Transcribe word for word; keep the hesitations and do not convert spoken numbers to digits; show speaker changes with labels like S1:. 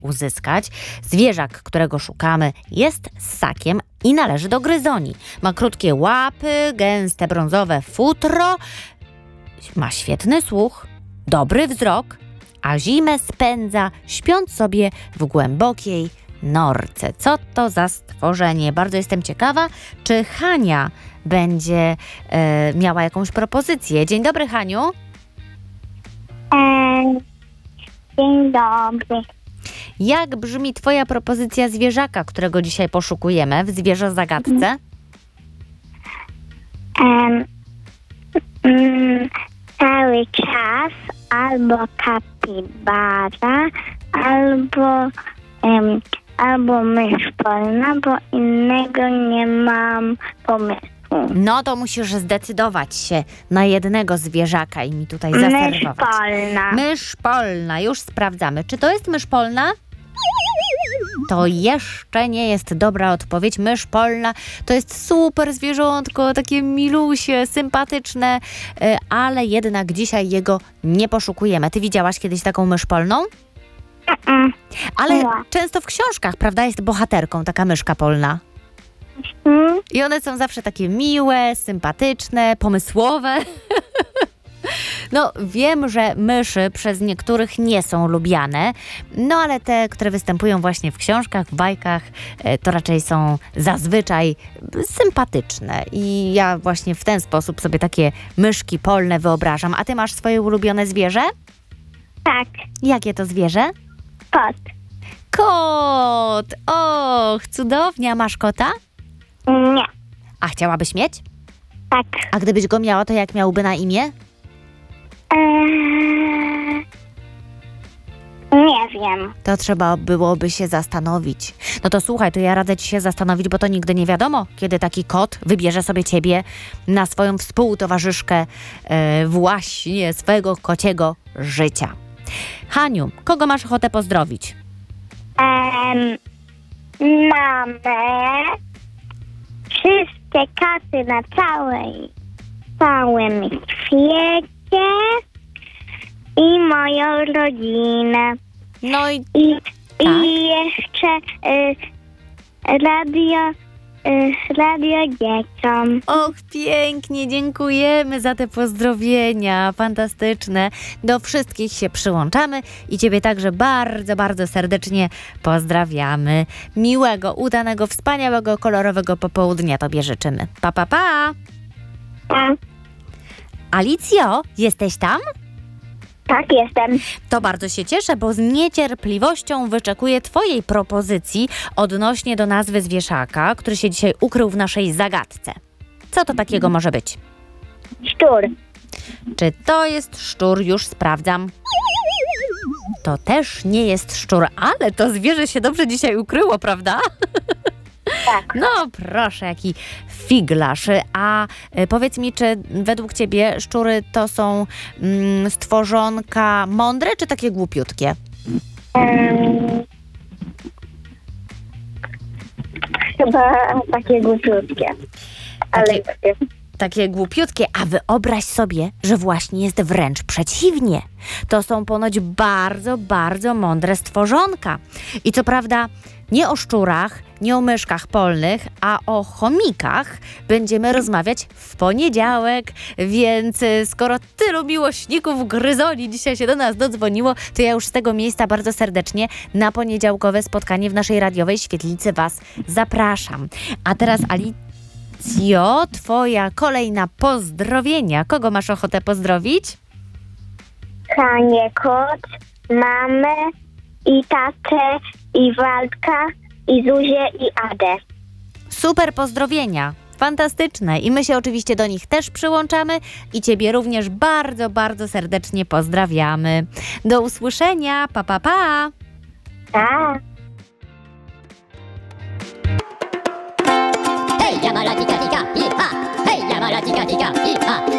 S1: uzyskać. Zwierzak, którego szukamy, jest ssakiem i należy do gryzoni. Ma krótkie łapy, gęste brązowe futro, ma świetny słuch, dobry wzrok, a zimę spędza śpiąc sobie w głębokiej norce. Co to za stworzenie? Bardzo jestem ciekawa, czy Hania będzie e, miała jakąś propozycję. Dzień dobry, Haniu.
S2: Eee, dzień dobry.
S1: Jak brzmi twoja propozycja zwierzaka, którego dzisiaj poszukujemy w zwierzozagadce?
S2: Eee, mm, cały czas albo kapibara, albo, em, albo mysz polna, bo innego nie mam pomysłu.
S1: No to musisz zdecydować się na jednego zwierzaka i mi tutaj
S2: Mysz
S1: zaserwować.
S2: polna.
S1: Mysz polna, już sprawdzamy. Czy to jest mysz polna? To jeszcze nie jest dobra odpowiedź. Mysz polna to jest super zwierzątko, takie milusie, sympatyczne, y, ale jednak dzisiaj jego nie poszukujemy. Ty widziałaś kiedyś taką mysz polną?
S2: Mm,
S1: Ale
S2: Nie.
S1: często w książkach, prawda, jest bohaterką taka myszka polna.
S2: mm,
S1: I one są zawsze takie miłe, sympatyczne, pomysłowe. No, wiem, że myszy przez niektórych nie są lubiane, no ale te, które występują właśnie w książkach, w bajkach, e, to raczej są zazwyczaj sympatyczne. I ja właśnie w ten sposób sobie takie myszki polne wyobrażam. A ty masz swoje ulubione zwierzę?
S2: tak,
S1: Jakie to zwierzę?
S2: kot.
S1: Kot! Och, cudownie. A masz kota?
S2: Nie,
S1: A chciałabyś mieć?
S2: tak.
S1: A gdybyś go miała, to jak miałby na imię?
S2: Eee, nie wiem.
S1: To trzeba byłoby się zastanowić. No to słuchaj, to ja radzę ci się zastanowić, bo to nigdy nie wiadomo, kiedy taki kot wybierze sobie ciebie na swoją współtowarzyszkę e, właśnie swojego kociego życia. Haniu, kogo masz ochotę pozdrowić?
S2: Em, mamę, wszystkie katy na całej, całym świecie i moją rodzinę.
S1: No i
S2: I,
S1: Tak.
S2: i jeszcze y, radio, y, radio dzieciom.
S1: och, pięknie, dziękujemy za te pozdrowienia, fantastyczne. Do wszystkich się przyłączamy i ciebie także bardzo, bardzo serdecznie pozdrawiamy. Miłego, udanego, wspaniałego, kolorowego popołudnia tobie życzymy. Pa, pa, pa!
S2: Tak,
S1: Alicjo, jesteś tam?
S2: tak jestem.
S1: To bardzo się cieszę, bo z niecierpliwością wyczekuję twojej propozycji odnośnie do nazwy zwierzaka, który się dzisiaj ukrył w naszej zagadce. Co to takiego może być?
S2: Szczur.
S1: Czy to jest szczur? Już sprawdzam. To też nie jest szczur, ale to zwierzę się dobrze dzisiaj ukryło, prawda?
S2: Tak.
S1: No proszę, jaki figlarz. A y, powiedz mi, czy według ciebie szczury to są mm, stworzonka mądre, czy takie głupiutkie?
S2: Em, chyba takie głupiutkie. Ale
S1: Takie- Takie głupiutkie, a wyobraź sobie, że właśnie jest wręcz przeciwnie. To są ponoć bardzo, bardzo mądre stworzonka. I co prawda nie o szczurach, nie o myszkach polnych, a o chomikach będziemy rozmawiać w poniedziałek. Więc y, skoro tylu miłośników gryzoni dzisiaj się do nas dodzwoniło, to ja już z tego miejsca bardzo serdecznie na poniedziałkowe spotkanie w naszej radiowej świetlicy was zapraszam. A teraz Ali... Cio, twoja kolejna pozdrowienia. Kogo masz ochotę pozdrowić?
S2: Hanie, kot, mamę i tatę i Waldka i Zuzię i Adę.
S1: Super pozdrowienia. Fantastyczne. I my się oczywiście do nich też przyłączamy i ciebie również bardzo, bardzo serdecznie pozdrawiamy. Do usłyszenia. Pa, pa, pa.
S2: Tak.
S3: Hey, Yamara tika tika, hi ha. Hey, Yamara tika tika, hi ha.